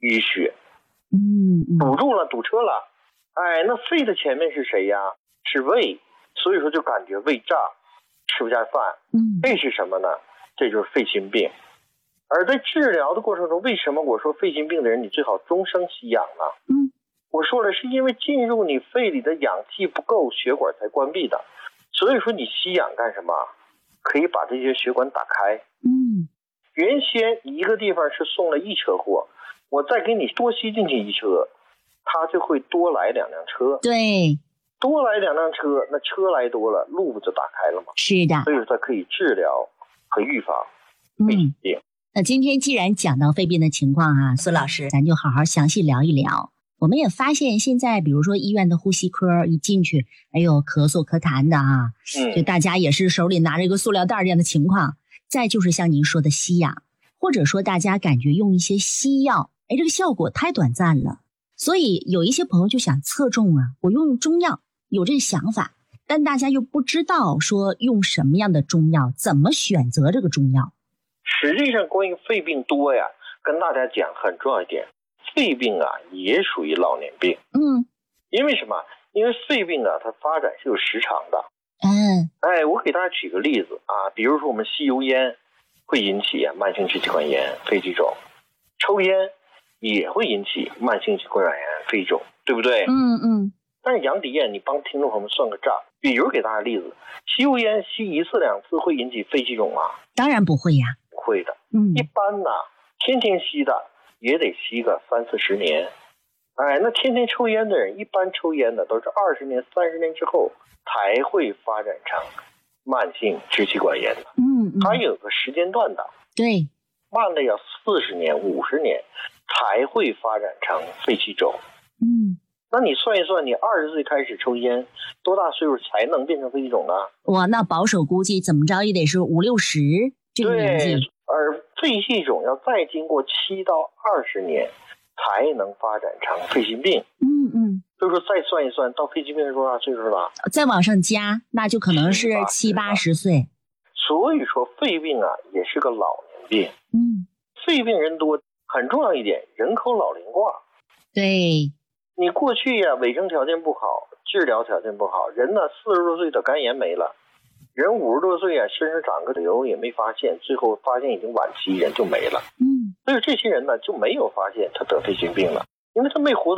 淤血，堵住了，堵车了。那肺的前面是谁呀？是胃，所以说就感觉胃胀，吃不下饭。这是什么呢？这就是肺心病。而在治疗的过程中，为什么我说肺心病的人你最好终生吸氧呢？我说了，是因为进入你肺里的氧气不够，血管才关闭的。所以说你吸氧干什么？可以把这些血管打开。原先一个地方是送了1车货，我再给你多吸进去1车，它就会多来2辆车。 对， 多来2辆车，那车来多了，路不就打开了吗？ 是的， 所以说它可以治疗和预防肺心病。 那今天既然讲到肺病的情况啊，苏老师，咱就好好详细聊一聊。我们也发现现在比如说医院的呼吸科一进去，哎呦咳嗽咳痰的啊，就大家也是手里拿着一个塑料袋这样的情况。再就是像您说的吸氧，或者说大家感觉用一些西药，这个效果太短暂了，所以有一些朋友就想侧重啊，我用中药，有这个想法，但大家又不知道说用什么样的中药，怎么选择这个中药。 实际上关于肺病多呀，跟大家讲很重要一点，肺病啊也属于老年病。因为什么？因为肺病啊它发展是有时长的。我给大家举个例子啊，比如说我们吸油烟会引起慢性支气管炎、肺气肿，抽烟也会引起慢性支气管炎、肺气肿，对不对？但是杨迪燕，你帮听众朋友们算个账，比如给大家例子，吸油烟吸1次2次会引起肺气肿吗？ 当然不会呀， 不会的。一般呢，天天吸的也得吸个30-40年。那天天抽烟的人，一般抽烟的都是20年、30年之后才会发展成慢性支气管炎的。它有个时间段的。对，慢的要40年、50年才会发展成肺气肿。那你算一算，你20岁开始抽烟，多大岁数才能变成肺气肿呢？ 哇，那保守估计怎么着也得是50-60这个年纪。 对，而肺气肿要再经过7到20年才能发展成肺心病。所以说再算一算，到肺心病是多大岁数了？ 再往上加，那就可能是70-80岁。 所以说肺病啊也是个老年病。肺病人多，很重要一点，人口老龄化。 对， 你过去呀卫生条件不好，治疗条件不好，人呢40多岁的肝炎没了，人50多岁身上长个瘤也没发现，最后发现已经晚期，人就没了。所以这些人呢就没有发现他得肺心病了，因为他没活到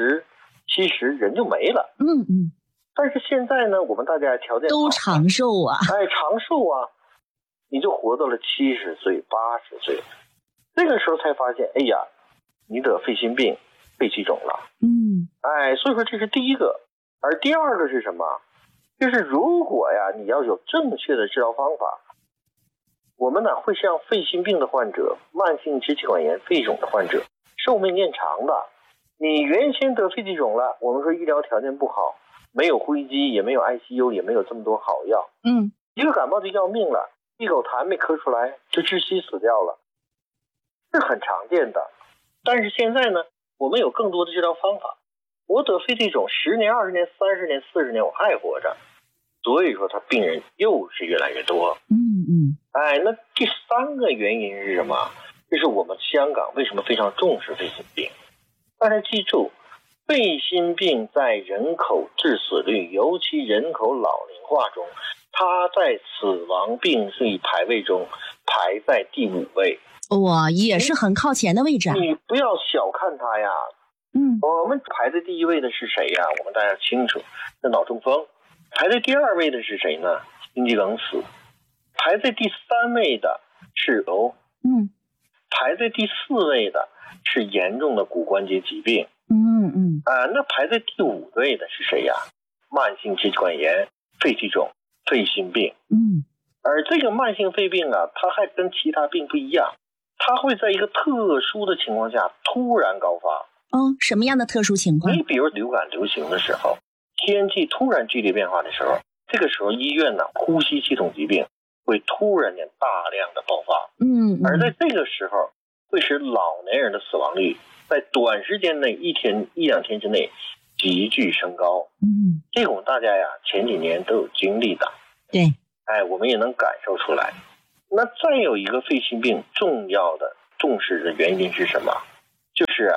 60、70，人就没了。但是现在呢，我们大家条件都长寿啊， 长寿啊，你就活到了70岁、80岁，这个时候才发现，哎呀，你得肺心病、肺气肿了。所以说这是第一个。而第二个是什么？就是如果呀你要有正确的治疗方法，我们呢会让肺心病的患者、慢性支气管炎、肺肿的患者寿命变长的。你原先得肺气肿了，我们说医疗条件不好，没有呼吸机，也没有 ICU， 也没有这么多好药，一个感冒就要命了，一口痰没咳出来就窒息死掉了，是很常见的。但是现在呢，我们有更多的治疗方法，我得肺气肿10年、20年、30年、40年我还活着，所以说他病人又是越来越多。那第三个原因是什么？就是我们香港为什么非常重视肺心病？大家记住，肺心病在人口致死率，尤其人口老龄化中，它在死亡病率排位中排在第5位。 哇，也是很靠前的位置啊。 你不要小看它呀。我们排在第1位的是谁呀？我们大家清楚，是脑中风。排在第2位的是谁呢？心肌梗死。排在第3位的是排在第4位的是严重的骨关节疾病。那排在第5位的是谁呀？慢性支气管炎、肺气肿、肺心病。而这个慢性肺病啊，它还跟其他病不一样，它会在一个特殊的情况下突然高发。 什么样的特殊情况？ 你比如流感流行的时候，天气突然剧烈变化的时候，这个时候医院呢呼吸系统疾病会突然间大量的爆发。而在这个时候会使老年人的死亡率在短时间内1-2天之内急剧升高。这种大家呀前几年都有经历的。 对， 我们也能感受出来。那再有一个肺心病重要的重视的原因是什么？就是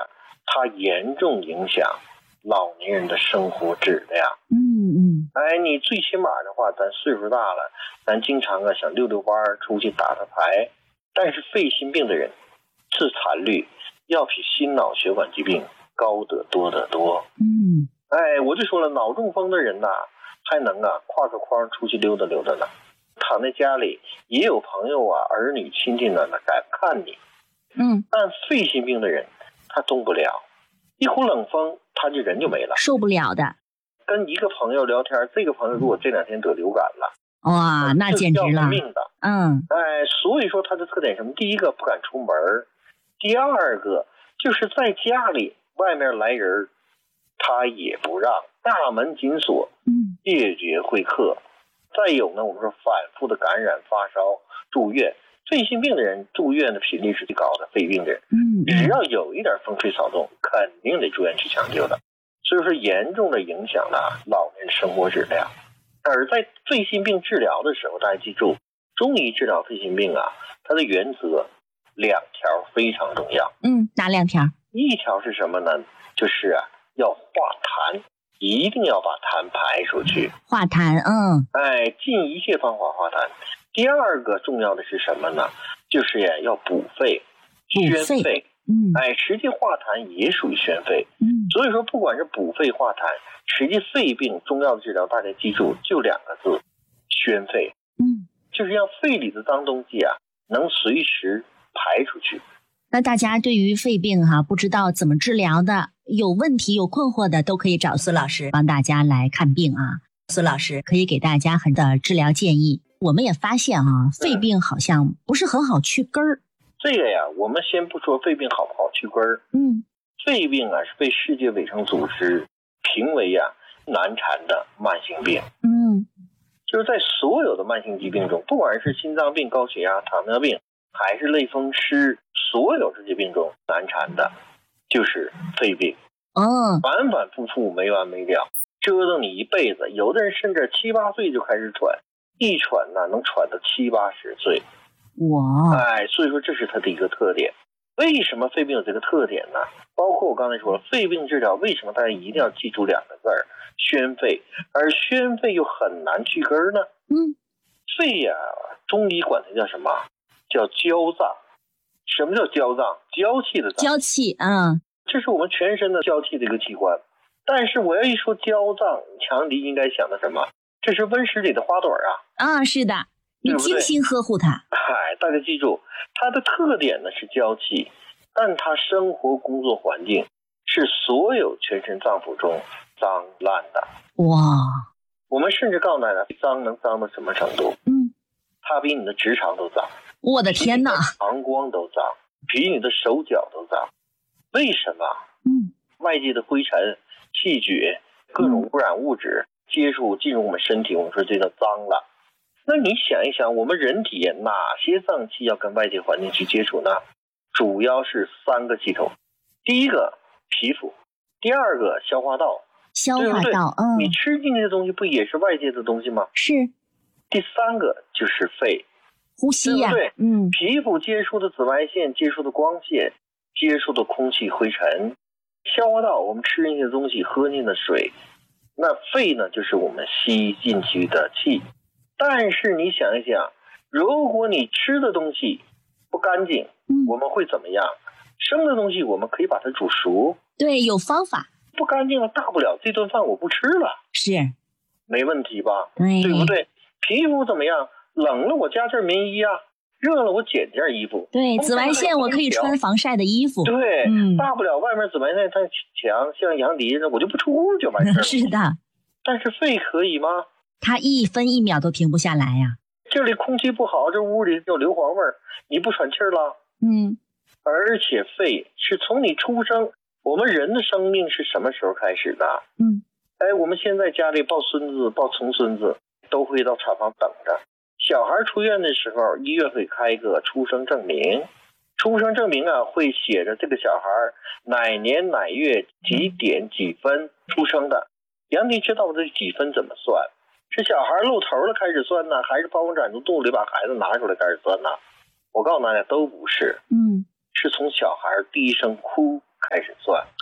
它严重影响老年人的生活质量。你最起码的话，咱岁数大了，咱经常想溜溜弯，出去打打牌。但是肺心病的人，致残率要比心脑血管疾病高得多得多。我就说了，脑中风的人还能挎个筐出去溜达溜达呢。躺在家里，也有朋友儿女亲戚呢来看你。但肺心病的人，他动不了，一呼冷风，他人就没了， 受不了的。 跟一个朋友聊天，这个朋友如果这2天得流感了， 哇，那简直了， 命的。所以说他的特点什么？第一个不敢出门，第二个就是在家里，外面来人，他也不让，大门紧锁，谢绝会客。再有呢，我们说反复的感染、发烧、住院。肺心病的人住院的频率是最高的，肺病的人，只要有一点风吹草动，肯定得住院去抢救的。所以说，严重的影响了老年生活质量。而在肺心病治疗的时候，大家记住，中医治疗肺心病它的原则2条非常重要。 哪2条？ 一条是什么呢？就是要化痰，一定要把痰排出去。化痰，尽一切方法化痰。第二个重要的是什么呢？就是要补肺、宣肺。实际化痰也属于宣肺。所以说，不管是补肺化痰，实际肺病重要的治疗，大家记住就2个字：宣肺。就是让肺里的脏东西能随时排出去。 那大家对于肺病不知道怎么治疗的，有问题有困惑的，都可以找孙老师帮大家来看病孙老师可以给大家很多治疗建议。我们也发现肺病好像不是很好去根儿。 这个我们先不说肺病好不好去根儿。肺病是被世界卫生组织评为难缠的慢性病。就是在所有的慢性疾病中，不管是心脏病、高血压、糖尿病，还是类风湿，所有这些病中难缠的就是肺病。反反复复没完没了，折腾你一辈子。有的人甚至7、8岁就开始喘，一喘能喘到70、80岁。所以说这是它的一个特点。为什么肺病有这个特点呢？包括我刚才说了，肺病治疗为什么大家一定要记住2个字儿：宣肺。而宣肺又很难去根呢？肺中医管它叫什么？叫焦脏。什么叫焦脏？娇气的脏。 娇气， 这是我们全身的娇气的一个器官。但是我要一说焦脏，强敌应该想到什么？这是温室里的花朵是的，你精心呵护它。 大家记住，它的特点呢是娇气，但它生活工作环境是所有全身脏腑中脏烂的。我们甚至告诉大家，脏能脏到什么程度？它比你的直肠都脏。 我的天哪！ 膀胱都脏，比你的手脚都脏。为什么？外界的灰尘、气血、各种污染物质接触进入我们身体，我们说这叫脏了。那你想一想，我们人体哪些脏器要跟外界环境去接触呢？主要是3个系统。第一个皮肤，第二个消化道。对不对？你吃进去的东西不也是外界的东西吗？ 是。 第3个就是肺， 呼吸对不对？皮肤接触的紫外线、接触的光线、接触的空气、灰尘。消化道，我们吃进去的东西、喝进的水。那肺呢，就是我们吸进去的气。但是你想一想，如果你吃的东西不干净，我们会怎么样？生的东西我们可以把它煮熟。 对，有方法。 不干净了，大不了这顿饭我不吃了。 是。 没问题吧？对不对？皮肤怎么样？冷了我加件棉衣热了我减件衣服。 对，紫外线我可以穿防晒的衣服。 对，大不了外面紫外线太强，像杨迪我就不出屋就完事儿。 是的。 但是肺可以吗？ 它1分1秒都停不下来这里空气不好，这屋里有硫磺味儿，你不喘气儿了。而且肺是从你出生，我们人的生命是什么时候开始的？我们现在家里抱孙子、抱重孙子，都会到产房等着。小孩出院的时候，医院会开一个出生证明。出生证明会写着这个小孩哪年哪月几点几分出生的。杨迪知道这几分怎么算？是小孩露头了开始算呢，还是剖宫产从肚里把孩子拿出来开始算呢？我告诉大家，都不是。是从小孩第一声哭开始算。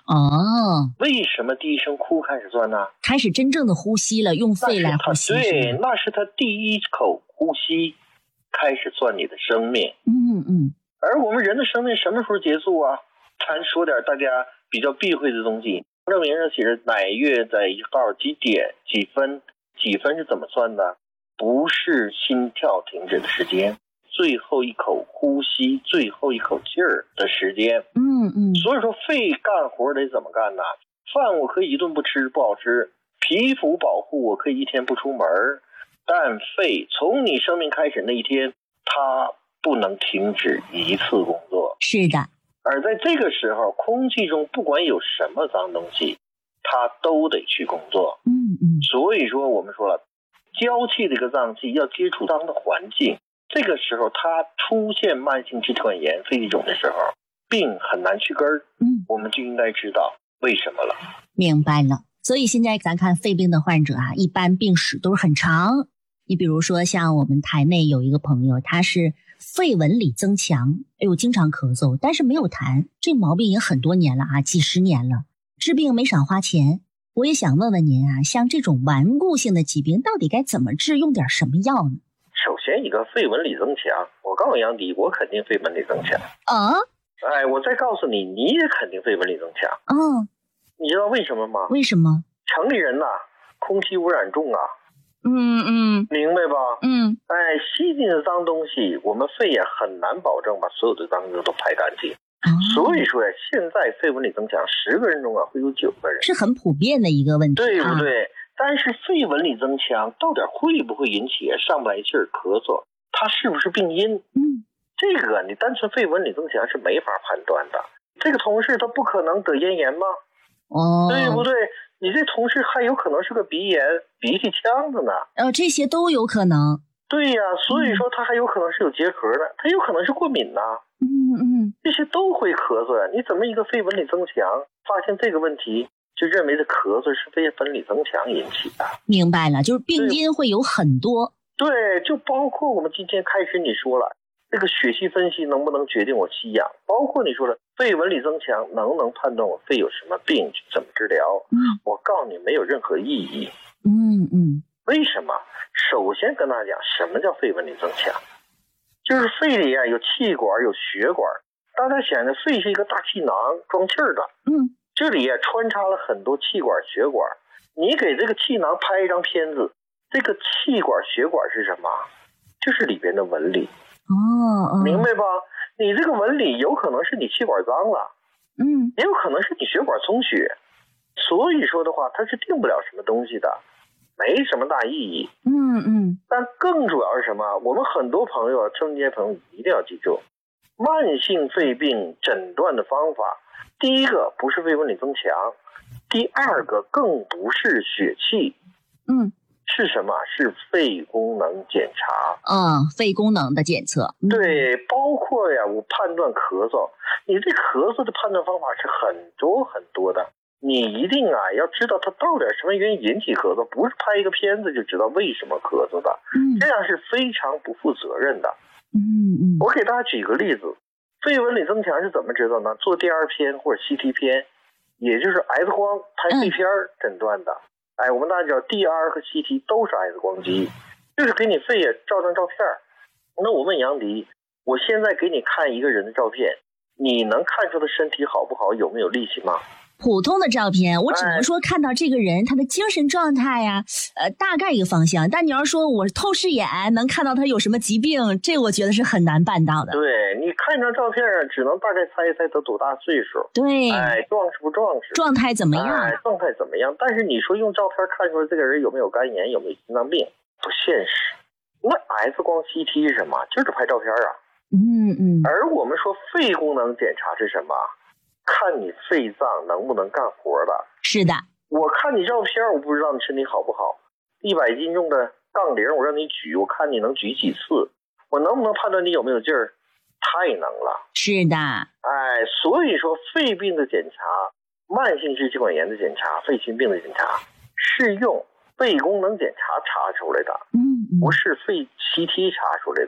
哦， 为什么第一声哭开始算呢？ 开始真正的呼吸了，用肺来呼吸。 对，那是他第一口呼吸开始算你的生命。而我们人的生命什么时候结束啊？咱说点大家比较避讳的东西。证明上写着哪月在1号几点几分，几分是怎么算的？不是心跳停止的时间，最后一口呼吸，最后一口气儿的时间。所以说肺干活得怎么干呢？饭我可以一顿不吃不好吃，皮肤保护我可以一天不出门，但肺从你生命开始那一天，它不能停止一次工作。 是的。 而在这个时候，空气中不管有什么脏东西，它都得去工作。所以说我们说了，娇气的一个脏器要接触脏的环境，这个时候它出现慢性支气管炎、肺气肿的时候，病很难去根儿。我们就应该知道为什么了。 明白了。所以现在咱看肺病的患者啊，一般病史都是很长。你比如说像我们台内有一个朋友，他是肺纹理增强，经常咳嗽，但是没有痰，这毛病也很多年了啊，几十年了，治病没少花钱。我也想问问您啊，像这种顽固性的疾病到底该怎么治，用点什么药呢？ 首先一个肺纹理增强，我告诉杨迪，我肯定肺纹理增强啊。 我再告诉你，你也肯定肺纹理增强。你知道为什么吗？ 为什么？ 城里人呐，空气污染重啊。明白吧？吸进的脏东西，我们肺也很难保证把所有的脏东西都排干净。所以说现在肺纹理增强10个人中啊会有9个人， 是很普遍的一个问题， 对不对？但是肺纹理增强到底会不会引起上不来气儿、咳嗽？它是不是病因？这个你单纯肺纹理增强是没法判断的。这个同事他不可能得咽炎吗？对不对？你这同事还有可能是个鼻炎、鼻涕腔子呢。 这些都有可能。 对呀，所以说他还有可能是有结核的，他有可能是过敏呐。这些都会咳嗽呀。你怎么一个肺纹理增强，发现这个问题就认为的咳嗽是肺纹理增强引起的？ 明白了，就是病因会有很多。 对，就包括我们今天开始你说了，这个血系分析能不能决定我吸氧？包括你说了肺纹理增强能不能判断我肺有什么病，怎么治疗？我告诉你没有任何意义。为什么？首先跟大家讲，什么叫肺纹理增强？就是肺里有气管有血管，大家想着肺是一个大气囊，装气儿的。这里穿插了很多气管血管，你给这个气囊拍一张片子，这个气管血管是什么？就是里边的纹理。明白吧？你这个纹理有可能是你气管脏了，也有可能是你血管充血，所以说的话它是定不了什么东西的，没什么大意义。但更主要是什么？我们很多朋友春节朋友一定要记住，慢性肺病诊断的方法，第一个不是肺纹理增强，第二个更不是血气。是什么？是肺功能检查。 肺功能的检测。 对，包括我判断咳嗽，你这咳嗽的判断方法是很多很多的，你一定要知道它到底什么原因引起咳嗽，不是拍一个片子就知道为什么咳嗽的。这样是非常不负责任的。我给大家举个例子，肺纹理增强是怎么知道呢？做 DR 片或者 CT 片，也就是 X 光拍肺片诊断的。我们大家知道 DR 和 CT 都是 X 光机，就是给你肺照张照片。那我问杨迪，我现在给你看一个人的照片，你能看出他身体好不好，有没有力气吗？ 普通的照片我只能说看到这个人他的精神状态呀，大概一个方向，但你要说我透视眼能看到他有什么疾病，这我觉得是很难办到的。 对，你看一张照片只能大概猜一猜他多大岁数， 对， 壮实不壮实， 状态怎么样， 状态怎么样。但是你说用照片看出来这个人有没有肝炎，有没有心脏病，不现实。那 X 光 CT 是什么？就是拍照片啊。而我们说肺功能检查是什么？看你肺脏能不能干活的。是的，我看你照片，我不知道你身体好不好。100斤重的杠铃，我让你举，我看你能举几次，我能不能判断你有没有劲儿？太能了。是的，所以说肺病的检查、慢性支气管炎的检查、肺心病的检查，是用肺功能检查查出来的，不是肺 CT 查出来的。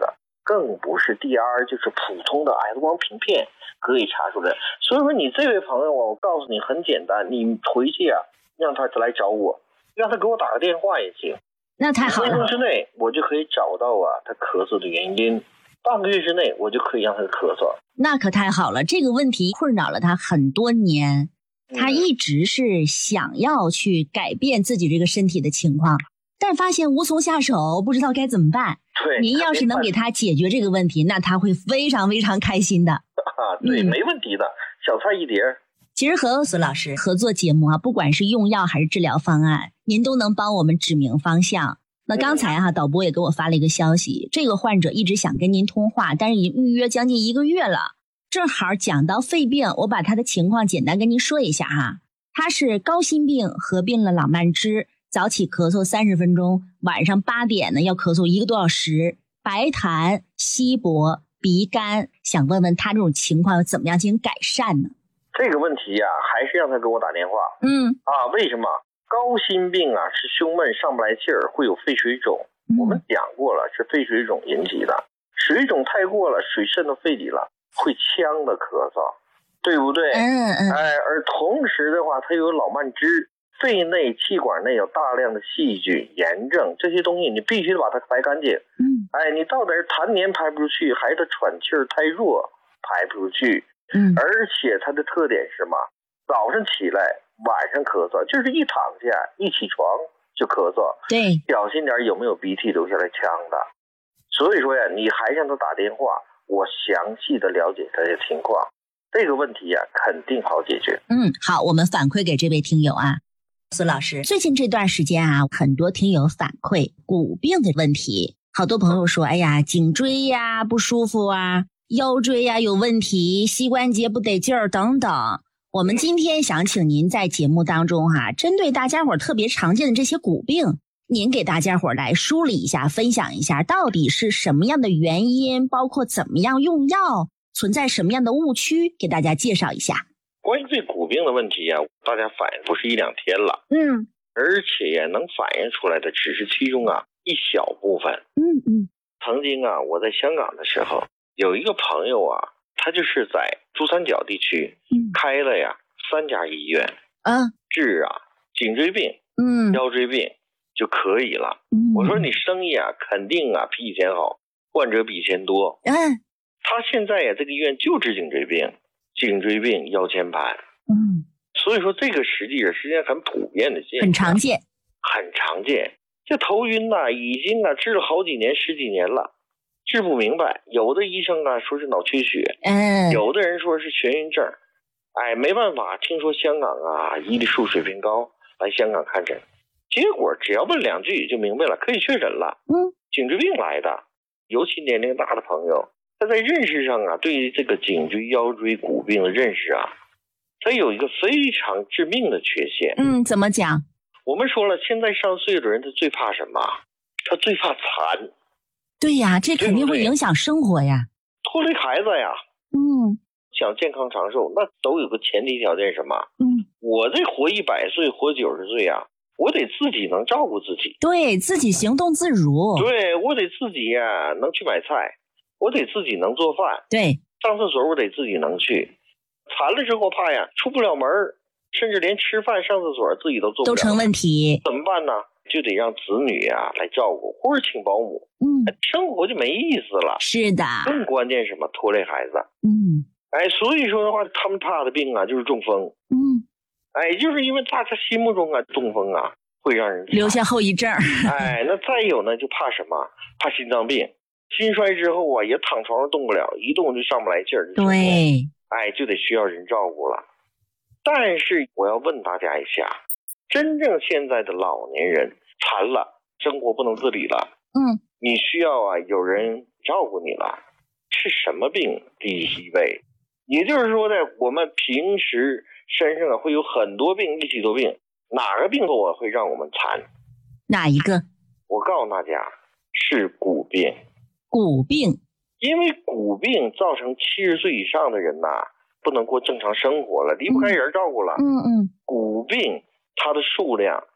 更不是 DR， 就是普通的 X 光平片可以查出来。所以说你这位朋友啊，我告诉你很简单，你回去啊让他来找我，让他给我打个电话也行。 那太好了，1 分钟之内我就可以找到啊他咳嗽的原因，半个月之内我就可以让他咳嗽。 那可太好了，这个问题困扰了他很多年，他一直是想要去改变自己这个身体的情况，但发现无从下手，不知道该怎么办。 对， 您要是能给他解决这个问题，那他会非常非常开心的。 对，没问题的，小菜一碟。 其实和苏老师合作节目啊，不管是用药还是治疗方案，您都能帮我们指明方向。那刚才导播也给我发了一个消息，这个患者一直想跟您通话，但是已经预约将近1个月了。正好讲到肺病，我把他的情况简单跟您说一下哈。他是高心病合并了朗曼支，早起咳嗽30分钟，晚上8点呢要咳嗽1个多小时，白痰、稀薄、鼻干，想问问他这种情况怎么样进行改善呢？ 这个问题啊，还是让他给我打电话。为什么？高心病啊是胸闷上不来气儿，会有肺水肿。我们讲过了，是肺水肿引起的，水肿太过了，水渗到肺里了，会呛的咳嗽，对不对？而同时的话，它有老慢支，肺内气管内有大量的细菌、炎症，这些东西你必须得把它排干净。你到底是痰黏排不出去，还是他喘气儿太弱排不出去？而且它的特点是什么？早上起来，晚上咳嗽，就是一躺下一起床就咳嗽。 对， 小心点有没有鼻涕流下来呛的。所以说呀，你还让他打电话，我详细的了解他的情况，这个问题呀肯定好解决。 好，我们反馈给这位听友啊。苏老师，最近这段时间啊，很多听友反馈骨病的问题，好多朋友说，哎呀，颈椎呀不舒服啊，腰椎呀有问题，膝关节不得劲儿等等。我们今天想请您在节目当中针对大家伙特别常见的这些骨病，您给大家伙来梳理一下，分享一下到底是什么样的原因，包括怎么样用药，存在什么样的误区，给大家介绍一下。 关于这骨病的问题啊，大家反映不是1、2天了。而且呀，能反映出来的只是其中一小部分。曾经我在香港的时候，有一个朋友他就是在珠三角地区开了3家医院治颈椎病、腰椎病就可以了。我说你生意肯定比以前好，患者比以前多。他现在这个医院就治颈椎病、腰间盘。所以说这个实际上很普遍的现象， 很常见。 这头晕已经治了好几年、10几年了，治不明白。有的医生说是脑缺血，有的人说是眩晕症。没办法，听说香港医力数水平高，来香港看诊，结果只要问2句就明白了，可以确诊了。颈椎病来的，尤其年龄大的朋友，他在认识上对于这个颈椎、腰椎骨病的认识他有一个非常致命的缺陷。 怎么讲？ 我们说了，现在上岁数的人他最怕什么？他最怕残。 对呀，这肯定会影响生活呀， 拖累孩子呀。想健康长寿，那都有个前提条件是什么？我这活100岁、活90岁我得自己能照顾自己， 对自己行动自如。 对，我得自己能去买菜，我得自己能做饭。 对， 上厕所我得自己能去。残了之后怕出不了门，甚至连吃饭上厕所自己都做不了， 都成问题。 怎么办呢？就得让子女来照顾，或者请保姆。生活就没意思了。是的。更关键是什么？拖累孩子。所以说的话，他们怕的病就是中风。就是因为他心目中中风会让人留下后遗症。 那再有呢，就怕什么？怕心脏病。心衰之后也躺床上动不了，一动就上不来劲儿。 对。 就得需要人照顾了。但是我要问大家一下，真正现在的老年人残了，生活不能自理了，你需要有人照顾你了，是什么病第一位？也就是说我们平时身上会有很多病一起多病，哪个病会让我们残？ 哪一个？ 我告诉大家，是骨病。 骨病。 因为骨病造成70岁以上的人不能过正常生活了，离不开人照顾了。骨病它的数量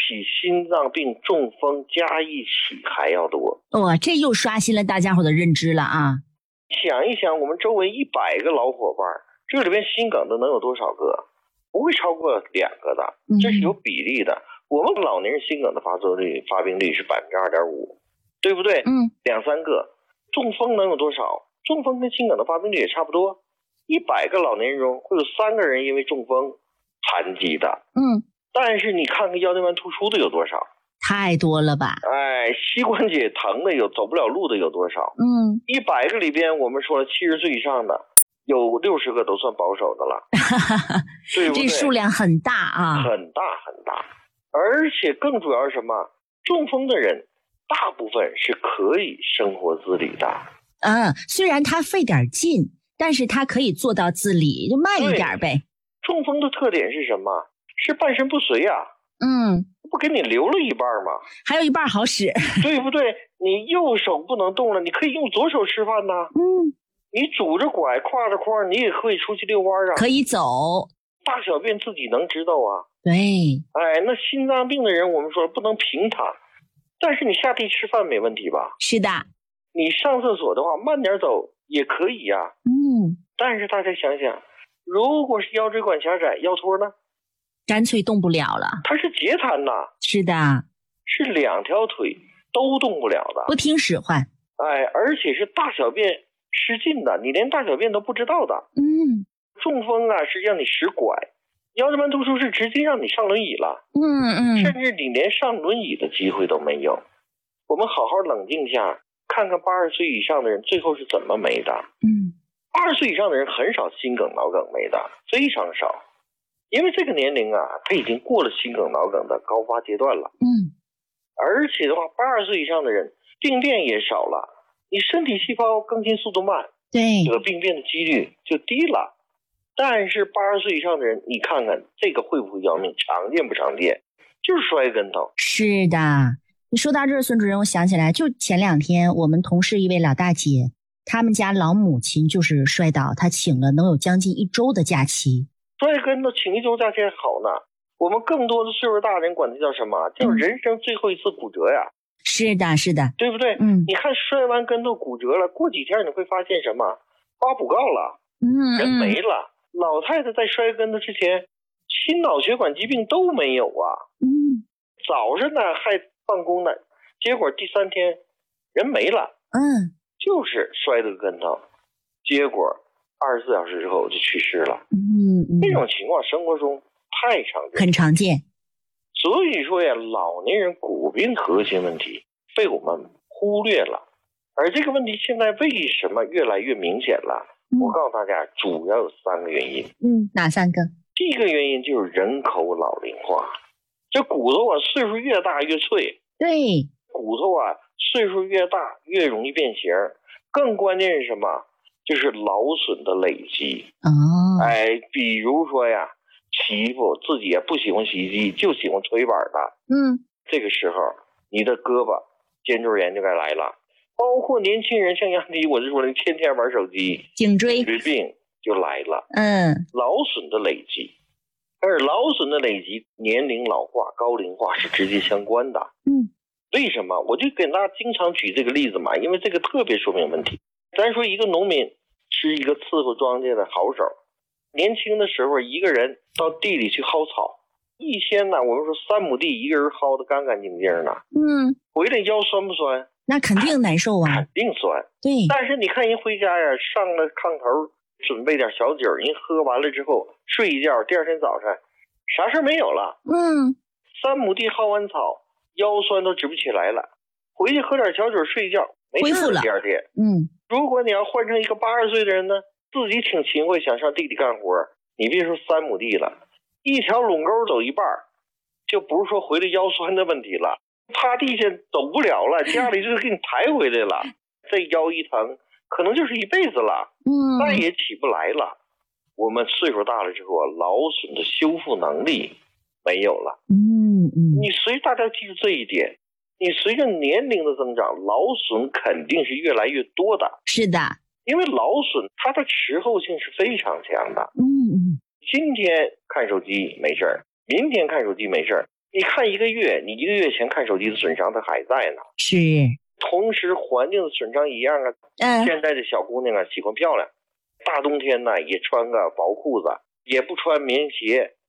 起心脏病、中风加一起还要多。 哇，这又刷新了大家伙的认知了啊！ 想一想，我们周围100个老伙伴，这里边心梗的能有多少个？不会超过2个的，这是有比例的。我们老年人心梗的发病率是 2.5%， 对不对？2-3个。中风能有多少？中风跟心梗的发病率也差不多。100个老年人中会有3个人因为中风残疾的。但是你看看腰间盘突出的有多少？ 太多了吧？ 膝关节疼的走不了路的有多少？100个里边我们说了70岁以上的有60个都算保守的了，对不对？ 这数量很大啊， 很大很大。而且更主要是什么？中风的人大部分是可以生活自理的。 虽然他费点劲，但是他可以做到自理，就慢一点呗。 中风的特点是什么？是半身不遂啊。不给你留了一半吗？ 还有一半好使， 对不对？你右手不能动了，你可以用左手吃饭呐。你拄着拐挎着筐，你也可以出去遛弯啊。 可以走， 大小便自己能知道啊。 对， 那心脏病的人我们说不能平躺，但是你下地吃饭没问题吧？ 是的。 你上厕所的话慢点走也可以呀。但是大家想想，如果是腰椎管狭窄、腰托呢？ 干脆动不了了。 它是截瘫呐。 是的， 是2条腿都动不了的， 不听使唤。 而且是大小便失禁的，你连大小便都不知道的。中风啊是让你使拐，腰间盘突出是直接让你上轮椅了。甚至你连上轮椅的机会都没有。我们好好冷静一下，看看80岁以上的人最后是怎么没的。80岁以上的人很少心梗脑梗没的，非常少。因为这个年龄啊，他已经过了心梗脑梗的高发阶段了。而且的话，80岁以上的人病变也少了，你身体细胞更新速度慢， 对， 得病变的几率就低了。但是80岁以上的人，你看看这个会不会要命？常见不常见？就是摔跟头。 是的，你说到这儿，孙主任，我想起来，就前2天我们同事一位老大姐，他们家老母亲就是摔倒，她请了能有将近1周的假期。 摔跟头请1周假期还好呢，我们更多的岁数大人管它叫什么？叫人生最后一次骨折呀。 是的，是的， 对不对？你看摔完跟头骨折了，过几天你会发现什么？发补告了，人没了。老太太在摔跟头之前，心脑血管疾病都没有啊。早上呢还办公呢，结果第3天人没了。就是摔了个跟头，结果24小时之后就去世了。这种情况生活中太常见， 很常见。 所以说呀，老年人骨病核心问题被我们忽略了，而这个问题现在为什么越来越明显了？我告诉大家，主要有3个原因。 哪3个？ 第一个原因就是人口老龄化，这骨头啊岁数越大越脆。 对， 骨头啊岁数越大越容易变形，更关键是什么？就是劳损的累积。比如说呀，洗衣服自己也不喜欢洗衣机，就喜欢推板的。这个时候你的胳膊肩周炎就该来了。包括年轻人像杨迪，我就说你天天玩手机， 颈椎病就来了。劳损的累积，而劳损的累积，年龄老化、高龄化是直接相关的。为什么？我就给大家经常举这个例子嘛，因为这个特别说明问题。咱说一个农民是一个伺候庄稼的好手，年轻的时候一个人到地里去薅草，一天呢，我们说3亩地一个人薅得干干净净的。回来腰酸不酸？ 那肯定难受啊， 肯定酸。 对， 但是你看人回家呀，上了炕头，准备点小酒，人喝完了之后睡一觉，第2天早晨啥事没有了。3亩地薅完草，腰酸都直不起来了，回去喝点小酒睡一觉，没事了。第2天，如果你要换成一个80岁的人呢，自己挺勤快，想上地里干活，你别说3亩地了，一条垄沟走一半，就不是说回来腰酸的问题了，趴地下走不了了，家里就给你抬回来了。这腰一疼，可能就是一辈子了，再也起不来了。我们岁数大了之后啊，劳损的修复能力没有了。你大家记住这一点，你随着年龄的增长，劳损肯定是越来越多的。 是的， 因为劳损它的滞后性是非常强的。今天看手机没事儿，明天看手机没事儿， 你看1个月，你1个月前看手机的损伤它还在呢。 是。 同时环境的损伤一样啊。现在的小姑娘啊喜欢漂亮，大冬天呢也穿个薄裤子，也不穿棉鞋，